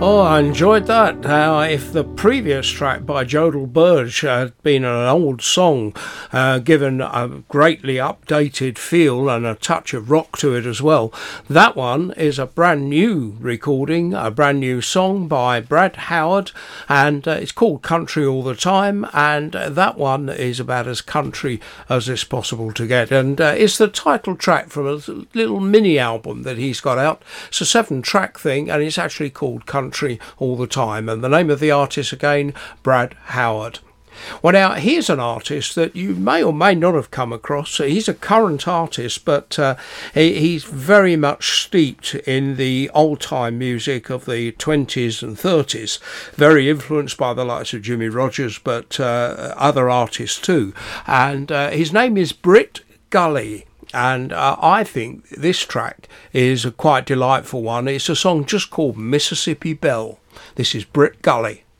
Oh, I enjoyed that. If the previous track by Jodel Burge had been an old song, given a greatly updated feel and a touch of rock to it as well, that one is a brand new recording, a brand new song by Brad Howard, and it's called Country All the Time, and that one is about as country as it's possible to get, and it's the title track from a little mini album that he's got out. It's a 7-track thing, and it's actually called Country All the Time, and the name of the artist again, Brad Howard. Well, now here's an artist that you may or may not have come across. He's a current artist, but he's very much steeped in the old-time music of the 20s and 30s, very influenced by the likes of Jimmy Rogers, but other artists too. And his name is Britt Gully. And I think this track is a quite delightful one. It's a song just called Mississippi Belle. This is Britt Gully.